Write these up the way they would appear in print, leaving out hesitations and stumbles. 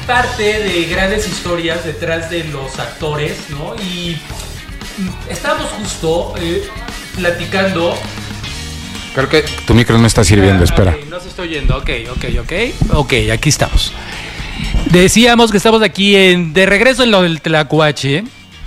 parte de grandes historias detrás de los actores, ¿no? Y estábamos justo platicando. Creo que tu micro no está sirviendo, espera. Okay, no se está oyendo, ok, aquí estamos. Decíamos que estamos aquí de regreso en lo del Tlacuache,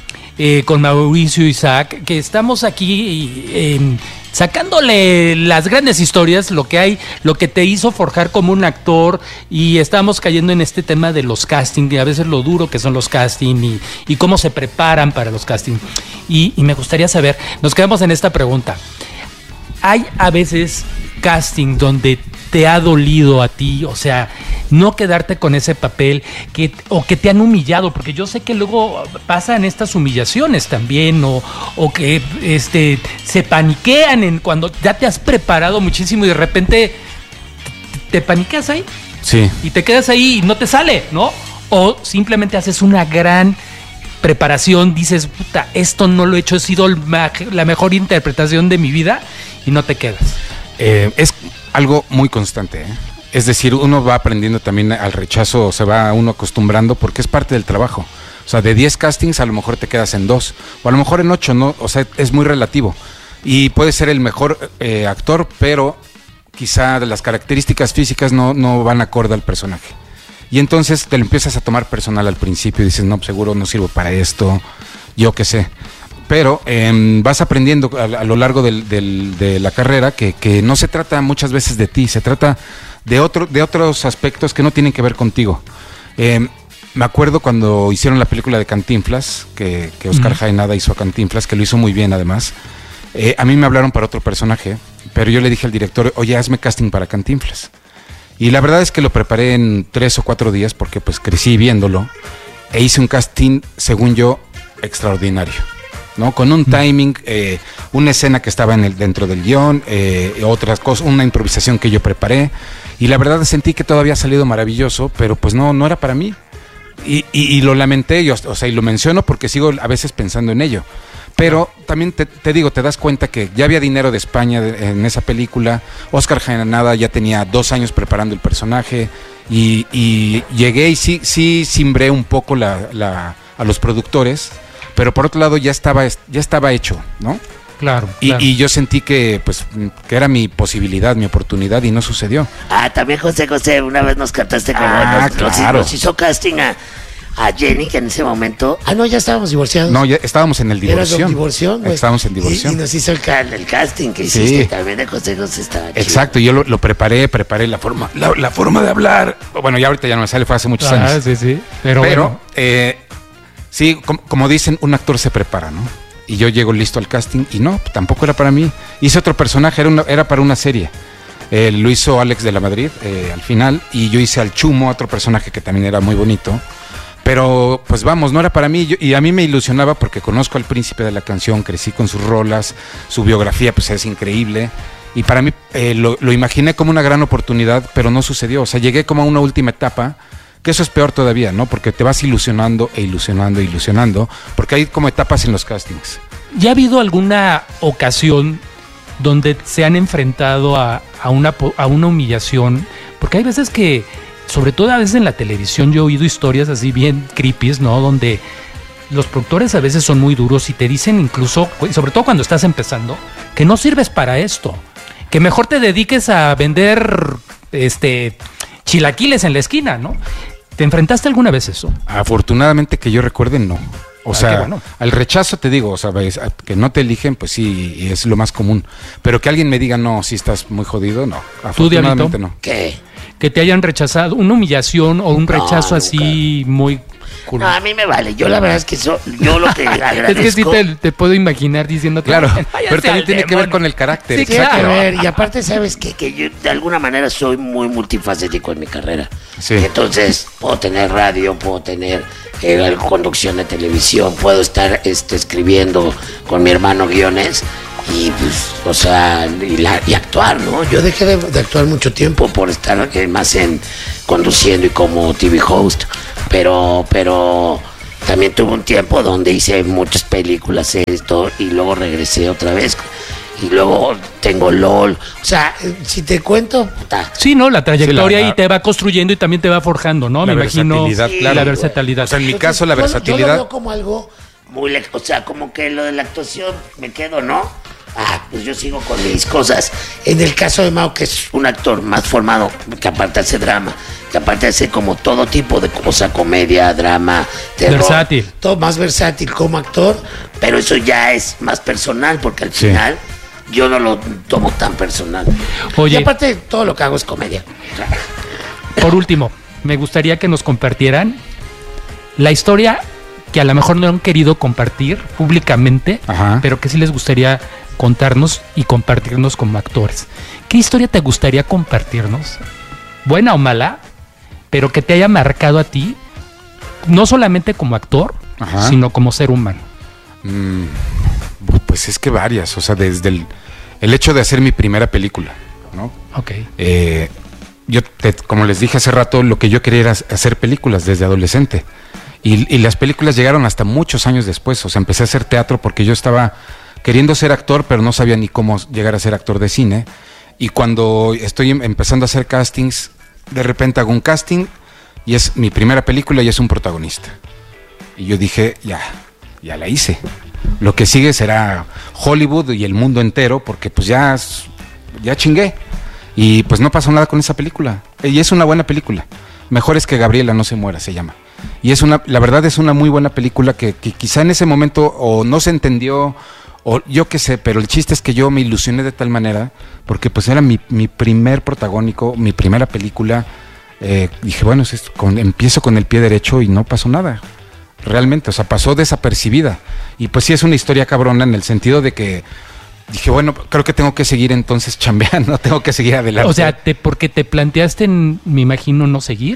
con Mauricio Isaac, que estamos aquí sacándole las grandes historias, lo que te hizo forjar como un actor, y estamos cayendo en este tema de los castings, y a veces lo duro que son los castings y cómo se preparan para los castings. Y me gustaría saber, nos quedamos en esta pregunta. ¿Hay a veces casting donde te ha dolido a ti, o sea, no quedarte con ese papel o que te han humillado? Porque yo sé que luego pasan estas humillaciones también, o que se paniquean cuando ya te has preparado muchísimo y de repente te paniqueas ahí. Sí. Y te quedas ahí y no te sale, ¿no? O simplemente haces una gran preparación, dices, puta, esto no lo he hecho, ha sido la mejor interpretación de mi vida, y no te quedas. Es algo muy constante, ¿eh? Es decir, uno va aprendiendo también al rechazo, se va uno acostumbrando porque es parte del trabajo. O sea, de 10 castings a lo mejor te quedas en 2, o a lo mejor en 8, ¿no? O sea, es muy relativo. Y puedes ser el mejor actor, pero quizá las características físicas no van acorde al personaje. Y entonces te lo empiezas a tomar personal al principio y dices, no, seguro no sirvo para esto, yo qué sé. Pero vas aprendiendo a lo largo de la carrera que no se trata muchas veces de ti, se trata de otros aspectos que no tienen que ver contigo. Me acuerdo cuando hicieron la película de Cantinflas, que Oscar Jaenada hizo a Cantinflas, que lo hizo muy bien además. A mí me hablaron para otro personaje, pero yo le dije al director, oye, hazme casting para Cantinflas. Y la verdad es que lo preparé en 3 o 4 días porque pues crecí viéndolo, e hice un casting, según yo, extraordinario, ¿no? Con un timing, una escena que estaba dentro del guión, otras cosas, una improvisación que yo preparé, y la verdad sentí que todo había salido maravilloso, pero pues no era para mí, y lo lamenté, y lo menciono porque sigo a veces pensando en ello. Pero también te digo, te das cuenta que ya había dinero de España en esa película. Oscar Jaenada ya tenía 2 años preparando el personaje, y llegué y sí cimbré un poco a los productores, pero por otro lado ya estaba hecho, ¿no? Claro. Y yo sentí que era mi posibilidad, mi oportunidad, y no sucedió. También José, una vez nos cantaste como claro. nos hizo casting a Jenny, que en ese momento... no, ya estábamos divorciados. No, ya estábamos en el divorcio. ¿Era divorcio? Estábamos en divorcio. Y nos hizo el casting que hiciste también de José estaba chido. Exacto, yo lo preparé la forma de hablar. Bueno, ya ahorita ya no me sale, fue hace muchos años. Sí. Pero bueno. Sí, como dicen, un actor se prepara, ¿no? Y yo llego listo al casting y no, tampoco era para mí. Hice otro personaje, era para una serie. Lo hizo Alex de la Madrid al final, y yo hice al Chumo, otro personaje que también era muy bonito. Pero pues vamos, no era para mí, y a mí me ilusionaba porque conozco al príncipe de la canción, crecí con sus rolas, su biografía pues es increíble, y para mí lo imaginé como una gran oportunidad, pero no sucedió. O sea, llegué como a una última etapa, que eso es peor todavía, ¿no? Porque te vas ilusionando, porque hay como etapas en los castings. ¿Ya ha habido alguna ocasión donde se han enfrentado a una humillación? Porque hay veces que, sobre todo a veces en la televisión, yo he oído historias así bien creepy, ¿no? Donde los productores a veces son muy duros y te dicen incluso, sobre todo cuando estás empezando, que no sirves para esto, que mejor te dediques a vender chilaquiles en la esquina, ¿no? ¿Te enfrentaste alguna vez eso? Afortunadamente que yo recuerde, no. O sea, bueno. Al rechazo te digo, o sea, que no te eligen, pues sí, es lo más común. Pero que alguien me diga, no, si estás muy jodido, no. Afortunadamente no. ¿Qué? Que te hayan rechazado, una humillación o un rechazo así muy... No, a mí me vale. Yo la verdad es que yo lo que agradezco... Es que sí te puedo imaginar diciendo... Claro, pero también tiene que ver con el carácter. Sí, claro. Y aparte, ¿sabes qué? Que yo de alguna manera soy muy multifacético en mi carrera. Sí. Entonces, puedo tener radio, puedo tener conducción de televisión, puedo estar escribiendo con mi hermano guiones y pues, o sea, y actuar, ¿no? Yo dejé de actuar mucho tiempo por estar más conduciendo y como TV host, pero también tuve un tiempo donde hice muchas películas, y luego regresé otra vez y luego tengo LOL. O sea, si te cuento, puta. Sí, ¿no? La trayectoria Sí, y te va construyendo y también te va forjando, ¿no? La Me imagino. versatilidad, Sí, claro. La güey. versatilidad. O sea, en mi caso, la Yo versatilidad. lo veo como algo muy... O sea, como que lo de la actuación me quedo, ¿no? Pues yo sigo con mis cosas. En el caso de Mau, que es un actor más formado, que aparte hace drama, que aparte hace como todo tipo de cosas, comedia, drama, terror. Versátil. Todo más versátil como actor, pero eso ya es más personal, porque al Sí. final yo no lo tomo tan personal. Oye. Y aparte todo lo que hago es comedia. Por último, me gustaría que nos compartieran la historia que a lo mejor no han querido compartir públicamente, Ajá. pero que sí les gustaría contarnos y compartirnos como actores. ¿Qué historia te gustaría compartirnos? Buena o mala, pero que te haya marcado a ti, no solamente como actor, Ajá. sino como ser humano. Pues es que varias, o sea, desde el hecho de hacer mi primera película, ¿no? Ok. Como les dije hace rato, lo que yo quería era hacer películas desde adolescente. Y las películas llegaron hasta muchos años después. O sea, empecé a hacer teatro porque yo estaba queriendo ser actor, pero no sabía ni cómo llegar a ser actor de cine. Y cuando estoy empezando a hacer castings, de repente hago un casting y es mi primera película y es un protagonista. Y yo dije, ya la hice. Lo que sigue será Hollywood y el mundo entero, porque pues ya chingué. Y pues no pasó nada con esa película. Y es una buena película. Mejor es que Gabriela no se muera, se llama. Y la verdad es una muy buena película que quizá en ese momento o no se entendió, o yo qué sé, pero el chiste es que yo me ilusioné de tal manera, porque pues era mi primer protagónico, mi primera película. Dije, bueno, empiezo con el pie derecho y no pasó nada. Realmente, o sea, pasó desapercibida. Y pues sí es una historia cabrona en el sentido de que dije, bueno, creo que tengo que seguir entonces chambeando, tengo que seguir adelante. O sea, porque te planteaste, me imagino, no seguir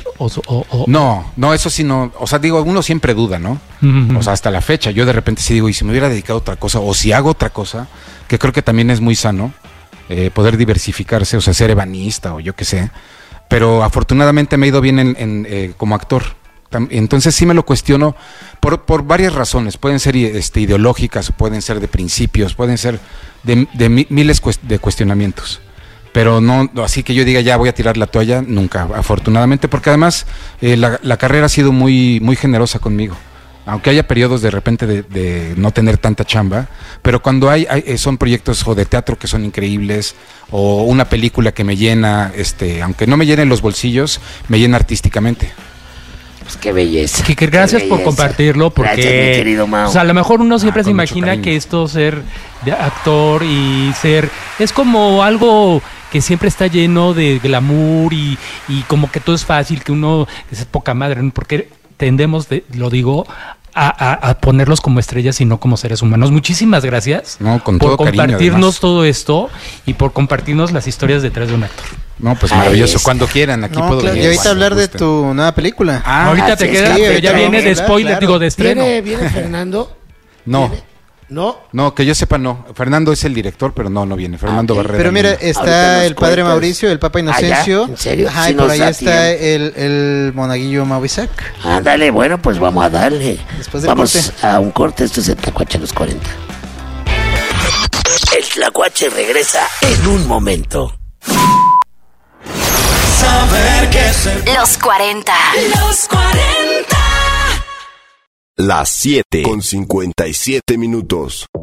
o No, eso sí no. O sea, digo, uno siempre duda, ¿no? Ujú. O sea, hasta la fecha. Yo de repente sí digo, y si me hubiera dedicado a otra cosa, o si hago otra cosa, que creo que también es muy sano, poder diversificarse, o sea, ser ebanista o yo qué sé. Pero afortunadamente me ha ido bien como actor. Entonces sí me lo cuestiono por varias razones. Pueden ser ideológicas, pueden ser de principios, pueden ser de miles de cuestionamientos. Pero no, así que yo diga ya voy a tirar la toalla, nunca, afortunadamente, porque además la carrera ha sido muy, muy generosa conmigo. Aunque haya periodos de repente de no tener tanta chamba, pero cuando son proyectos o de teatro que son increíbles, o una película que me llena, aunque no me llene los bolsillos, me llena artísticamente. Pues qué belleza. Que gracias qué por belleza. compartirlo, porque Gracias, mi querido Mau. o sea, a lo mejor uno siempre se con mucho imagina cariño. que esto ser de actor y ser es como algo que siempre está lleno de glamour y como que todo es fácil, que uno es poca madre, ¿no? Porque tendemos, lo digo, a ponerlos como estrellas y no como seres humanos. Muchísimas gracias No, con por todo cariño, compartirnos además. todo esto y por compartirnos las historias detrás de un actor. No, pues Ahí maravilloso. está. Cuando quieran, aquí No, puedo claro, venir. y ahorita cuando hablar de gusten. tu nueva película. Ahorita te sí, quedas, sí, pero ya ahorita viene de vamos a hablar, spoiler, claro. digo, de estreno. ¿Viene Fernando? No, ¿No? no, que yo sepa no. Fernando es el director, pero no viene. Fernando ok. Barrera. Pero mira, no. Ahorita está nos el padre cuentas. Mauricio, el Papa Inocencio. ¿Ah, ya? ¿En serio? Ajá, Sí y por nos ahí da está tiempo. el monaguillo Mau Isaac. Ándale, bueno, pues vamos a darle. Después del vamos corte. a un corte, esto es el Tlacuache a los 40. El Tlacuache regresa en un momento. Los 40. Los 40. Las 7 con 57 minutos.